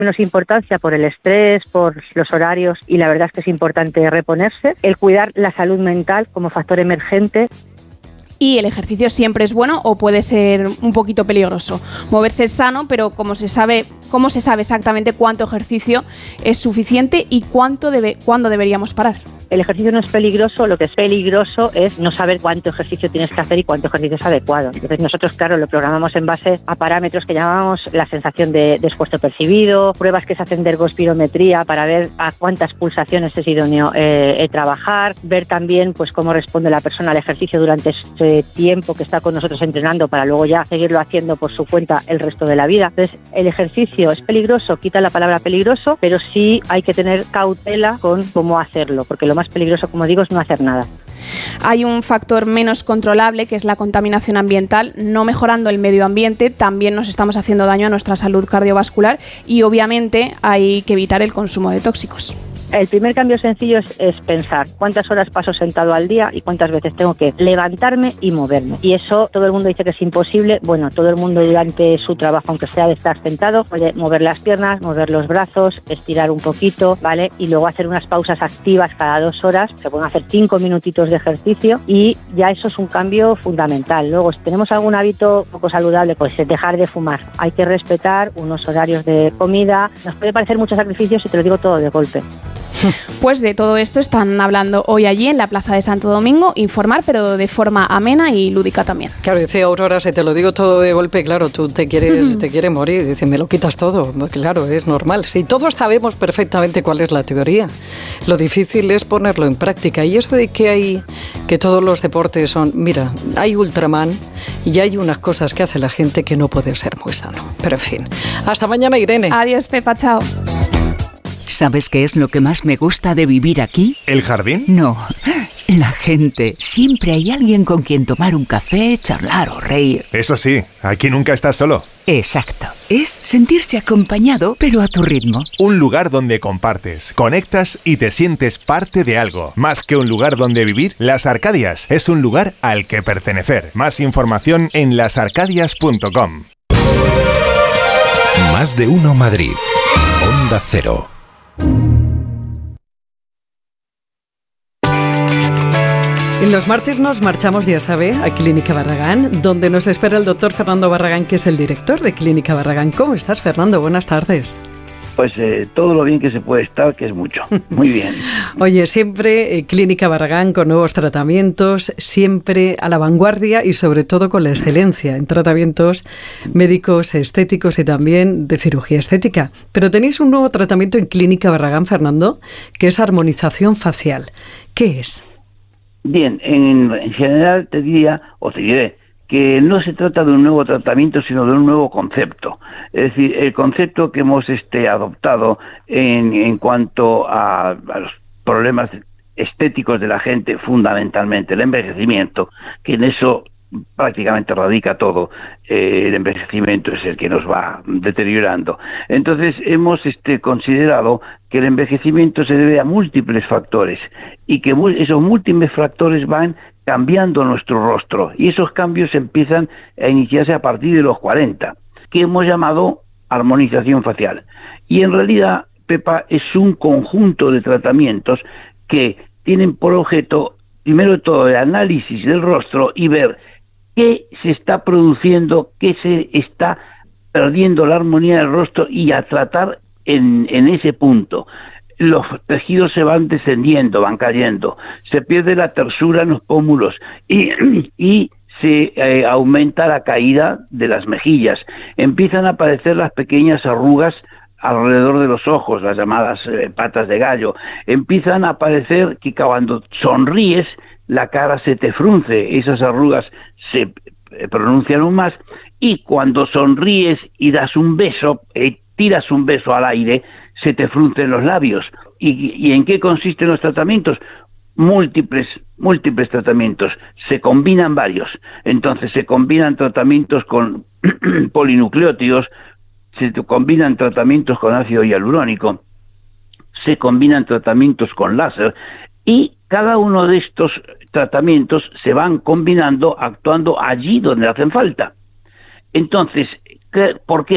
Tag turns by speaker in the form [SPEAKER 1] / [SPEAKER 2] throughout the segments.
[SPEAKER 1] menos importancia por el estrés, por los horarios, y la verdad es que es importante reponerse. El cuidar la salud mental como factor emergente.
[SPEAKER 2] ¿Y el ejercicio siempre es bueno o puede ser un poquito peligroso? Moverse es sano, pero ¿cómo se sabe exactamente cuánto ejercicio es suficiente y cuándo deberíamos parar?
[SPEAKER 1] El ejercicio no es peligroso, lo que es peligroso es no saber cuánto ejercicio tienes que hacer y cuánto ejercicio es adecuado. Entonces nosotros, claro, lo programamos en base a parámetros que llamamos la sensación de esfuerzo percibido, pruebas que se hacen de ergospirometría para ver a cuántas pulsaciones es idóneo trabajar, ver también pues cómo responde la persona al ejercicio durante este tiempo que está con nosotros entrenando para luego ya seguirlo haciendo por su cuenta el resto de la vida. Entonces el ejercicio es peligroso, quita la palabra peligroso, pero sí hay que tener cautela con cómo hacerlo, porque lo más peligroso, como digo, es no hacer nada.
[SPEAKER 2] Hay un factor menos controlable que es la contaminación ambiental. No mejorando el medio ambiente, también nos estamos haciendo daño a nuestra salud cardiovascular y obviamente hay que evitar el consumo de tóxicos.
[SPEAKER 1] El primer cambio sencillo es pensar cuántas horas paso sentado al día y cuántas veces tengo que levantarme y moverme. Y eso todo el mundo dice que es imposible. Bueno, todo el mundo durante su trabajo, aunque sea de estar sentado, puede mover las piernas, mover los brazos, estirar un poquito, ¿vale? Y luego hacer unas pausas activas cada 2 horas. Se pueden hacer 5 minutitos de ejercicio y ya eso es un cambio fundamental. Luego, si tenemos algún hábito poco saludable, pues es dejar de fumar. Hay que respetar unos horarios de comida. Nos puede parecer mucho sacrificio si te lo digo todo de golpe.
[SPEAKER 2] Pues de todo esto están hablando hoy allí en la Plaza de Santo Domingo, informar, pero de forma amena y lúdica también.
[SPEAKER 3] Claro, dice Aurora, si te lo digo todo de golpe, claro, tú te quieres morir, dice, me lo quitas todo, claro, es normal. Sí, todos sabemos perfectamente cuál es la teoría, lo difícil es ponerlo en práctica, y eso de que todos los deportes son, mira, hay Ultraman y hay unas cosas que hace la gente que no puede ser muy sano, pero en fin. Hasta mañana, Irene.
[SPEAKER 2] Adiós, Pepa, chao.
[SPEAKER 4] ¿Sabes qué es lo que más me gusta de vivir aquí?
[SPEAKER 5] ¿El jardín?
[SPEAKER 4] No, la gente. Siempre hay alguien con quien tomar un café, charlar o reír.
[SPEAKER 5] Eso sí, aquí nunca estás solo.
[SPEAKER 4] Exacto. Es sentirse acompañado, pero a tu ritmo.
[SPEAKER 5] Un lugar donde compartes, conectas y te sientes parte de algo. Más que un lugar donde vivir, Las Arcadias es un lugar al que pertenecer. Más información en lasarcadias.com.
[SPEAKER 6] Más de uno Madrid. Onda Cero.
[SPEAKER 3] En los martes nos marchamos, ya sabe, a Clínica Barragán, donde nos espera el doctor Fernando Barragán, que es el director de Clínica Barragán. ¿Cómo estás, Fernando? Buenas tardes.
[SPEAKER 7] Pues todo lo bien que se puede estar, que es mucho. Muy bien.
[SPEAKER 3] Oye, siempre Clínica Barragán con nuevos tratamientos, siempre a la vanguardia y sobre todo con la excelencia en tratamientos médicos, estéticos y también de cirugía estética. Pero tenéis un nuevo tratamiento en Clínica Barragán, Fernando, que es armonización facial. ¿Qué es?
[SPEAKER 7] Bien, en general te diré que no se trata de un nuevo tratamiento, sino de un nuevo concepto. Es decir, el concepto que hemos adoptado en cuanto a los problemas estéticos de la gente, fundamentalmente el envejecimiento, que en eso prácticamente radica todo. El envejecimiento es el que nos va deteriorando. Entonces hemos considerado que el envejecimiento se debe a múltiples factores y que esos múltiples factores van cambiando nuestro rostro, y esos cambios empiezan a iniciarse a partir de los 40, que hemos llamado armonización facial. Y en realidad, Pepa, es un conjunto de tratamientos que tienen por objeto, primero de todo, el análisis del rostro y ver qué se está produciendo, qué se está perdiendo la armonía del rostro, y a tratar en ese punto. Los tejidos se van descendiendo, van cayendo, se pierde la tersura en los pómulos y se aumenta la caída de las mejillas. Empiezan a aparecer las pequeñas arrugas alrededor de los ojos, las llamadas patas de gallo. Empiezan a aparecer que cuando sonríes la cara se te frunce, esas arrugas se pronuncian aún más, y cuando sonríes y das un beso, tiras un beso al aire, se te fruncen los labios. ¿Y en qué consisten los tratamientos? Múltiples tratamientos. Se combinan varios. Entonces se combinan tratamientos con polinucleótidos, se combinan tratamientos con ácido hialurónico, se combinan tratamientos con láser, y cada uno de estos tratamientos se van combinando, actuando allí donde hacen falta. Entonces, ¿por qué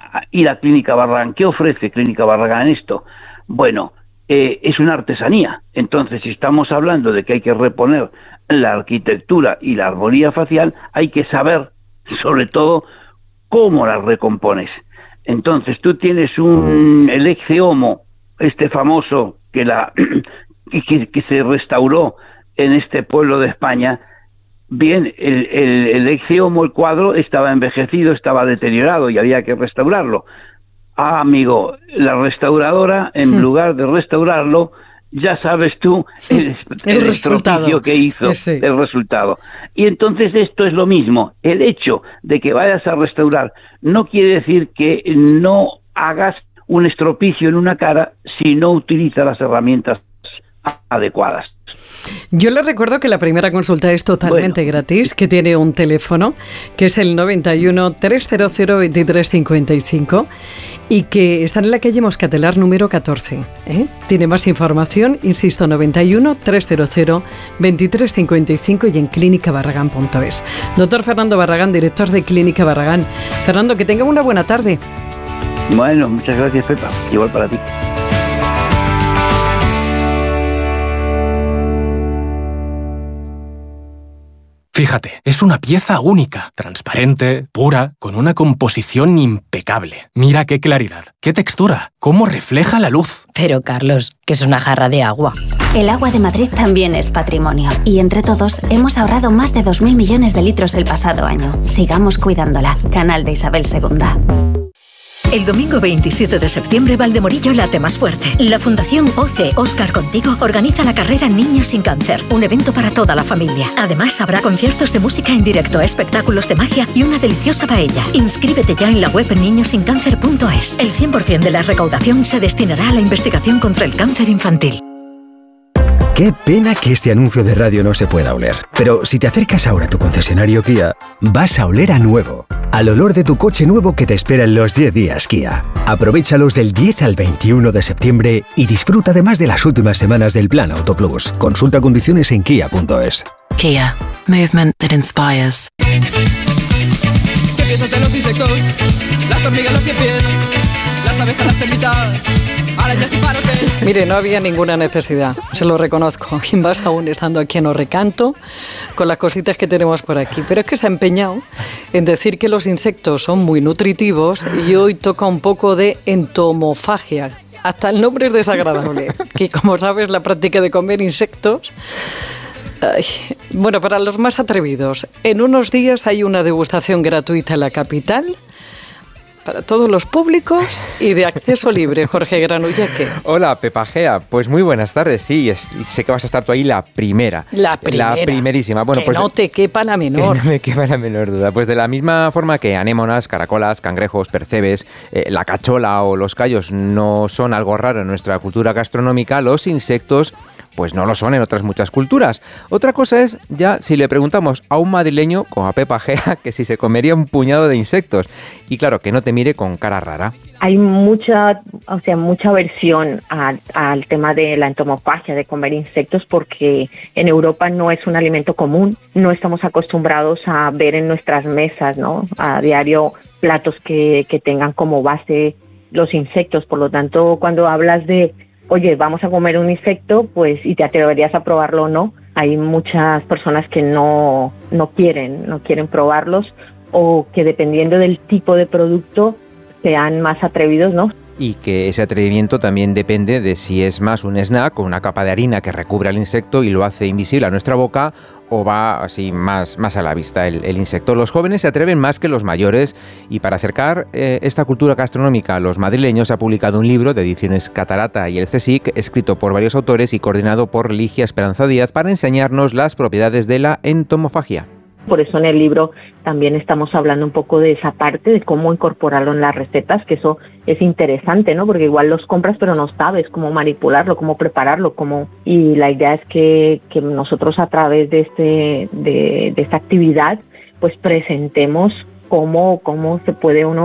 [SPEAKER 7] ¿Y la Clínica Barragán? ¿Qué ofrece Clínica Barragán en esto? Bueno, es una artesanía. Entonces, si estamos hablando de que hay que reponer la arquitectura y la armonía facial, hay que saber, sobre todo, cómo la recompones. Entonces, tú tienes el Ecce Homo, este famoso que se restauró en este pueblo de España. Bien, el Ecce Homo, el cuadro, estaba envejecido, estaba deteriorado y había que restaurarlo. Amigo, la restauradora, en lugar de restaurarlo, ya sabes tú el estropicio que hizo, sí. El resultado. Y entonces esto es lo mismo. El hecho de que vayas a restaurar no quiere decir que no hagas un estropicio en una cara si no utilizas las herramientas adecuadas.
[SPEAKER 3] Yo les recuerdo que la primera consulta es totalmente gratis, que tiene un teléfono, que es el 91 300 2355 y que está en la calle Moscatelar número 14. Tiene más información, insisto, 91 300 2355 y en clínicabarragán.es. Doctor Fernando Barragán, director de Clínica Barragán. Fernando, que tenga una buena tarde.
[SPEAKER 7] Bueno, muchas gracias, Pepa. Igual para ti.
[SPEAKER 8] Fíjate, es una pieza única, transparente, pura, con una composición impecable. Mira qué claridad, qué textura, cómo refleja la luz.
[SPEAKER 9] Pero, Carlos, que es una jarra de agua.
[SPEAKER 10] El agua de Madrid también es patrimonio. Y entre todos hemos ahorrado más de 2.000 millones de litros el pasado año. Sigamos cuidándola. Canal de Isabel II.
[SPEAKER 11] El domingo 27 de septiembre, Valdemorillo late más fuerte. La Fundación OCE Óscar Contigo organiza la carrera Niños sin Cáncer, un evento para toda la familia. Además, habrá conciertos de música en directo, espectáculos de magia y una deliciosa paella. Inscríbete ya en la web niñosincáncer.es. El 100% de la recaudación se destinará a la investigación contra el cáncer infantil.
[SPEAKER 12] Qué pena que este anuncio de radio no se pueda oler. Pero si te acercas ahora a tu concesionario Kia, vas a oler a nuevo. Al olor de tu coche nuevo que te espera en los 10 días Kia. Aprovéchalos del 10 al 21 de septiembre y disfruta además de las últimas semanas del Plan Auto Plus. Consulta condiciones en kia.es.
[SPEAKER 13] Kia. Movement that inspires.
[SPEAKER 14] ¿Qué piensas de los insectos? Las hormigas, los 100 pies, las abejas, las termitas, arañas y parotes.
[SPEAKER 3] Mire, no había ninguna necesidad, se lo reconozco. Y más aún estando aquí en Orrecanto, con las cositas que tenemos por aquí. Pero es que se ha empeñado en decir que los insectos son muy nutritivos y hoy toca un poco de entomofagia. Hasta el nombre es desagradable. Que como sabes, la práctica de comer insectos... Ay, bueno, para los más atrevidos, en unos días hay una degustación gratuita en la capital para todos los públicos y de acceso libre. Jorge Granullaque.
[SPEAKER 15] Hola, Pepa Gea. Pues muy buenas tardes. Sí, sé que vas a estar tú ahí la primera.
[SPEAKER 3] La
[SPEAKER 15] primerísima. Bueno,
[SPEAKER 3] que
[SPEAKER 15] pues,
[SPEAKER 3] no te quepa la menor.
[SPEAKER 15] Que no me quepa la menor duda. Pues de la misma forma que anémonas, caracolas, cangrejos, percebes, la cachola o los callos no son algo raro en nuestra cultura gastronómica, los insectos pues no lo son en otras muchas culturas. Otra cosa es, ya, si le preguntamos a un madrileño, como a Pepa Gea, que si se comería un puñado de insectos. Y claro, que no te mire con cara rara.
[SPEAKER 1] Hay mucha aversión al tema de la entomofagia, de comer insectos, porque en Europa no es un alimento común. No estamos acostumbrados a ver en nuestras mesas, ¿no?, a diario platos que tengan como base los insectos. Por lo tanto, cuando hablas de oye, vamos a comer un insecto, pues, y te atreverías a probarlo o no, hay muchas personas que no quieren probarlos, o que dependiendo del tipo de producto sean más atrevidos, ¿no?
[SPEAKER 15] Y que ese atrevimiento también depende de si es más un snack con una capa de harina que recubre al insecto y lo hace invisible a nuestra boca, o va así más a la vista el insecto. Los jóvenes se atreven más que los mayores, y para acercar esta cultura gastronómica a los madrileños ha publicado un libro de ediciones Catarata y el CSIC, escrito por varios autores y coordinado por Ligia Esperanza Díaz, para enseñarnos las propiedades de la entomofagia.
[SPEAKER 1] Por eso en el libro también estamos hablando un poco de esa parte, de cómo incorporarlo en las recetas, que eso es interesante, ¿no? Porque igual los compras pero no sabes cómo manipularlo, cómo prepararlo, y la idea es que nosotros a través de esta actividad pues presentemos cómo se puede uno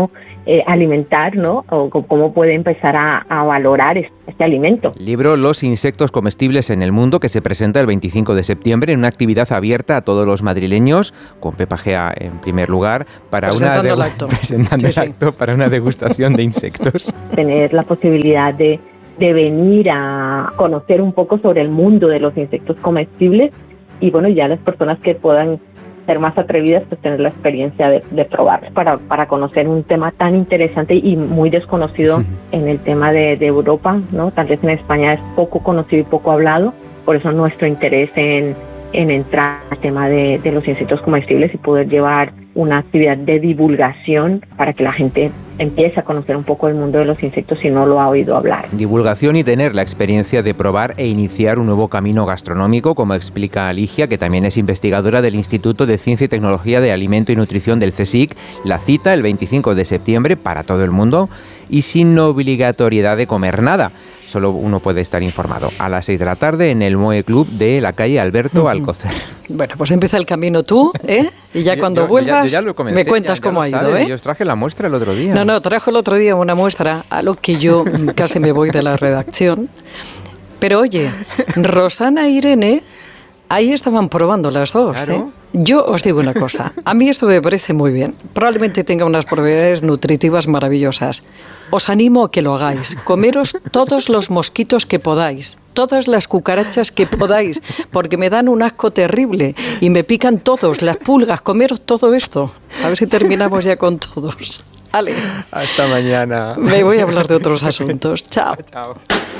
[SPEAKER 1] alimentar, ¿no? O cómo puede empezar a valorar este alimento.
[SPEAKER 15] Libro Los insectos comestibles en el mundo, que se presenta el 25 de septiembre en una actividad abierta a todos los madrileños, con Pepa Gea en primer lugar, para presentando el acto para una degustación de insectos.
[SPEAKER 1] Tener la posibilidad de venir a conocer un poco sobre el mundo de los insectos comestibles y bueno, ya las personas que puedan ser más atrevidas, pues tener la experiencia de probar para conocer un tema tan interesante y muy desconocido en el tema de Europa, ¿no? Tal vez en España es poco conocido y poco hablado, por eso nuestro interés en entrar al tema de los insectos comestibles y poder llevar una actividad de divulgación para que la gente empiece a conocer un poco el mundo de los insectos si no lo ha oído hablar.
[SPEAKER 15] Divulgación y tener la experiencia de probar e iniciar un nuevo camino gastronómico, como explica Alicia, que también es investigadora del Instituto de Ciencia y Tecnología de Alimento y Nutrición del CSIC. La cita el 25 de septiembre para todo el mundo y sin obligatoriedad de comer nada. Solo uno puede estar informado. A las 6 de la tarde en el Moe Club de la calle Alberto Alcocer.
[SPEAKER 3] Bueno, pues empieza el camino tú, ¿eh? Y ya cuando vuelvas me cuentas cómo ha ido, ¿eh?
[SPEAKER 15] Yo os traje la muestra el otro día.
[SPEAKER 3] No, trajo el otro día una muestra, a lo que yo casi me voy de la redacción. Pero oye, Rosana e Irene, ahí estaban probando las dos, claro. Yo os digo una cosa, a mí esto me parece muy bien. Probablemente tenga unas propiedades nutritivas maravillosas. Os animo a que lo hagáis. Comeros todos los mosquitos que podáis, todas las cucarachas que podáis, porque me dan un asco terrible y me pican todos, las pulgas. Comeros todo esto. A ver si terminamos ya con todos. Vale.
[SPEAKER 15] Hasta mañana.
[SPEAKER 3] Me voy a hablar de otros asuntos. Chao.
[SPEAKER 15] Chao.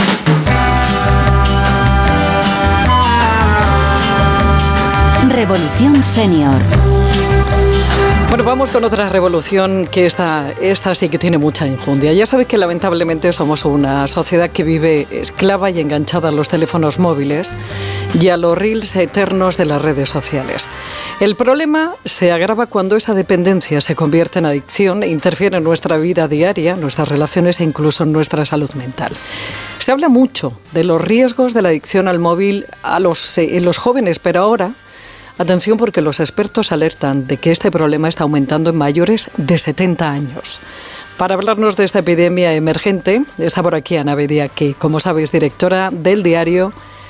[SPEAKER 10] Revolución Senior.
[SPEAKER 3] Bueno, vamos con otra revolución que esta sí que tiene mucha enjundia. Ya sabéis que lamentablemente somos una sociedad que vive esclava y enganchada a los teléfonos móviles y a los reels eternos de las redes sociales. El problema se agrava cuando esa dependencia se convierte en adicción e interfiere en nuestra vida diaria, nuestras relaciones e incluso en nuestra salud mental. Se habla mucho de los riesgos de la adicción al móvil en los jóvenes, pero ahora atención, porque los expertos alertan de que este problema está aumentando en mayores de 70 años. Para hablarnos de esta epidemia emergente, está por aquí Ana Bedia, que, como sabéis, directora del diario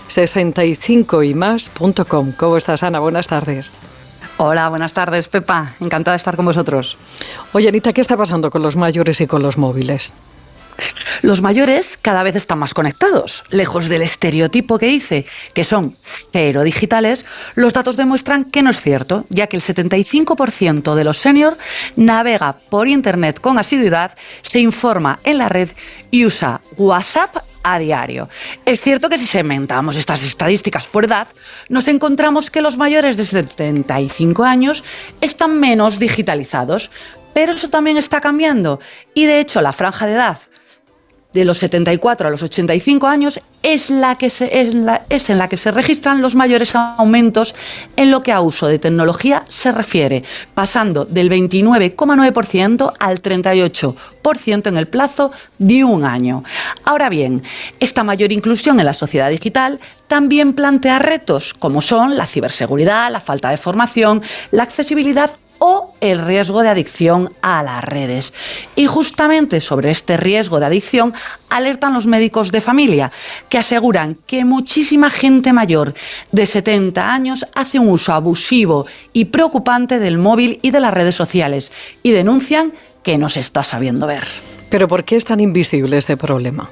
[SPEAKER 3] 65ymas.com. ¿Cómo estás, Ana? Buenas tardes.
[SPEAKER 16] Hola, buenas tardes, Pepa. Encantada de estar con vosotros.
[SPEAKER 3] Oye, Anita, ¿qué está pasando con los mayores y con los móviles?
[SPEAKER 16] Los mayores cada vez están más conectados. Lejos del estereotipo que dice que son cero digitales, los datos demuestran que no es cierto, ya que el 75% de los senior navega por Internet con asiduidad, se informa en la red y usa WhatsApp a diario. Es cierto que si segmentamos estas estadísticas por edad, nos encontramos que los mayores de 75 años están menos digitalizados, pero eso también está cambiando y de hecho la franja de edad de los 74 a los 85 años es en la que se registran los mayores aumentos en lo que a uso de tecnología se refiere, pasando del 29,9% al 38% en el plazo de un año. Ahora bien, esta mayor inclusión en la sociedad digital también plantea retos como son la ciberseguridad, la falta de formación, la accesibilidad o el riesgo de adicción a las redes. Y justamente sobre este riesgo de adicción alertan los médicos de familia, que aseguran que muchísima gente mayor de 70 años hace un uso abusivo y preocupante del móvil y de las redes sociales y denuncian que no se está sabiendo ver.
[SPEAKER 3] ¿Pero por qué es tan invisible este problema?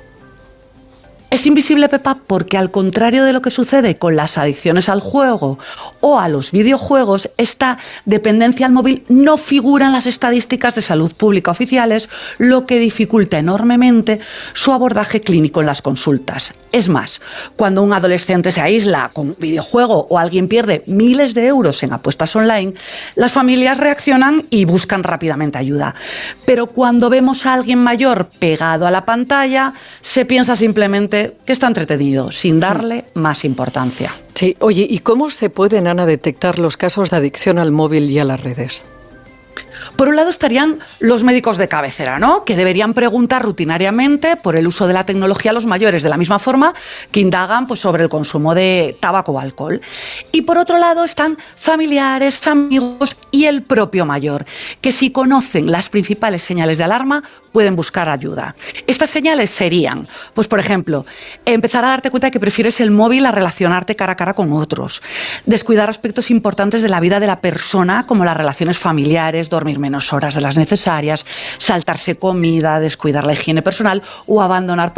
[SPEAKER 16] Es invisible, Pepa, porque al contrario de lo que sucede con las adicciones al juego o a los videojuegos, esta dependencia al móvil no figura en las estadísticas de salud pública oficiales, lo que dificulta enormemente su abordaje clínico en las consultas. Es más, cuando un adolescente se aísla con un videojuego o alguien pierde miles de euros en apuestas online, las familias reaccionan y buscan rápidamente ayuda. Pero cuando vemos a alguien mayor pegado a la pantalla, se piensa simplemente que está entretenido, sin darle más importancia.
[SPEAKER 3] Sí, oye, ¿y cómo se pueden, Ana, detectar los casos de adicción al móvil y a las redes?
[SPEAKER 16] Por un lado estarían los médicos de cabecera, ¿no? Que deberían preguntar rutinariamente por el uso de la tecnología a los mayores, de la misma forma que indagan pues, sobre el consumo de tabaco o alcohol. Y por otro lado están familiares, amigos y el propio mayor, que si conocen las principales señales de alarma pueden buscar ayuda. Estas señales serían, pues por ejemplo, empezar a darte cuenta de que prefieres el móvil a relacionarte cara a cara con otros, descuidar aspectos importantes de la vida de la persona como las relaciones familiares, dormir menos horas de las necesarias, saltarse comida, descuidar la higiene personal o abandonar